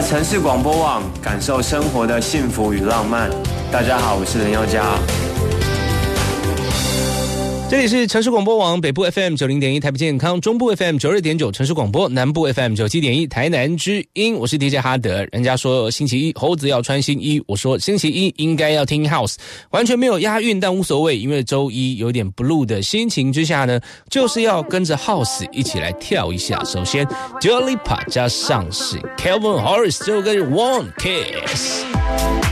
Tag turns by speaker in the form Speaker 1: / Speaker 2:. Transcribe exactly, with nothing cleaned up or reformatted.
Speaker 1: 城市广播网，感受生活的幸福与浪漫。大家好，我是林宥嘉。
Speaker 2: 这里是城市广播网北部 F M 九零点一台北健康，中部 F M 九二点九城市广播，南部 F M 九七点一台南之音。我是 D J 哈德。人家说星期一猴子要穿新衣，我说星期一应该要听 House， 完全没有押韵，但无所谓，因为周一有点 blue 的心情之下呢，就是要跟着 House 一起来跳一下。首先 Dua Lipa 加上是 Calvin Harris 这首歌是 One Kiss。